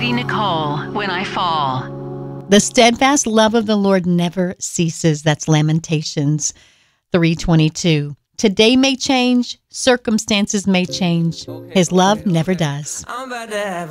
Katie Nicole, When I Fall. The steadfast love of the Lord never ceases. That's Lamentations 3:22. Today may change, circumstances may change. His love never does.